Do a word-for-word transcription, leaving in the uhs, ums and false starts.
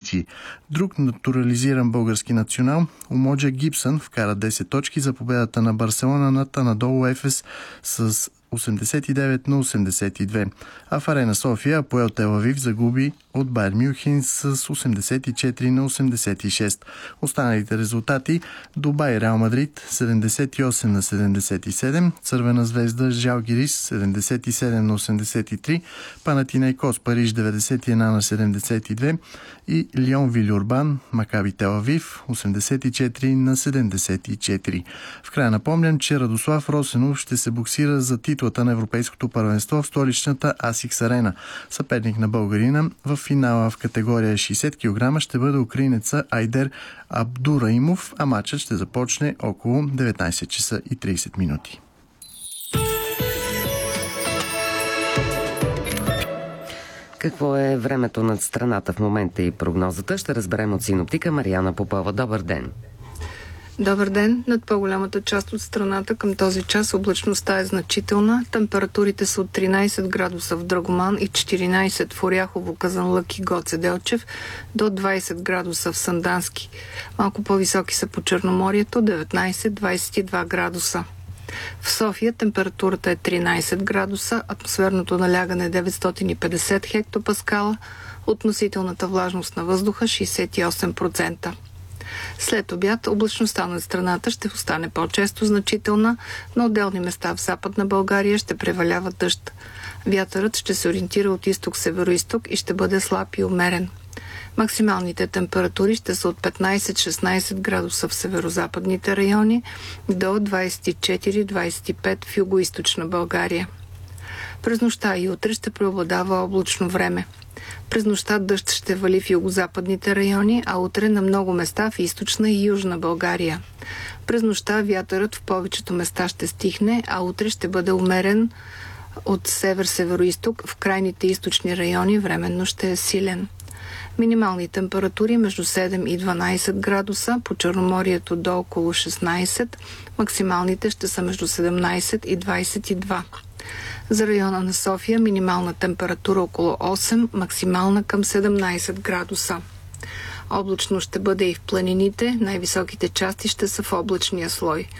Джиджи. Друг натурализиран български национал, Умоджа Гибсън, вкара десет точки за победата на Барселона над Анадолу Ефес с осемдесет и девет на осемдесет и две. А в Арена София Апоел Тел Авив загуби от Байер Мюнхен с осемдесет и четири на осемдесет и шест. Останалите резултати: Дубай Реал Мадрид седемдесет и осем на седемдесет и седем, Цървена звезда Жалгирис седемдесет и седем на осемдесет и три, Панатинайкос Париж деветдесет и едно на седемдесет и две и Лион Вилюрбан Макаби Тел Авив осемдесет и четири на седемдесет и четири. В края напомням, че Радослав Росенов ще се боксира за титлата на Европейското първенство в столичната Асикс Арена. Съперник на българина в финала в категория шейсет килограма ще бъде украинеца Айдер Абдураимов, а матчът ще започне около деветнайсет часа и трийсет минути. Какво е времето над страната в момента и прогнозата? Ще разберем от синоптика Мариана Попова. Добър ден! Добър ден! Над по-голямата част от страната към този час облачността е значителна. Температурите са от тринайсет градуса в Драгоман и четиринайсет в Оряхово, Казанлък и Гоце Делчев, до двайсет градуса в Сандански. Малко по-високи са по Черноморието, деветнайсет до двайсет и два градуса. В София температурата е тринайсет градуса, атмосферното налягане е деветстотин и петдесет хектопаскала, относителната влажност на въздуха шейсет и осем процента. След обяд облачността над страната ще остане по-често значителна, на отделни места в Западна България ще превалява дъжд. Вятърът ще се ориентира от изток-североизток и ще бъде слаб и умерен. Максималните температури ще са от петнайсет до шестнайсет градуса в северозападните райони до двайсет и четири до двайсет и пет в югоизточна България. През нощта и утре ще преобладава облачно време. През нощта дъжд ще вали в югозападните райони, а утре на много места в източна и южна България. През нощта вятърът в повечето места ще стихне, а утре ще бъде умерен от север-североизток, в крайните източни райони временно ще е силен. Минимални температури между седем и дванайсет градуса, по Черноморието до около шестнайсет, максималните ще са между седемнайсет и двайсет и два. За района на София минимална температура около осем, максимална към седемнайсет градуса. Облачно ще бъде и в планините, най-високите части ще са в облачния слой.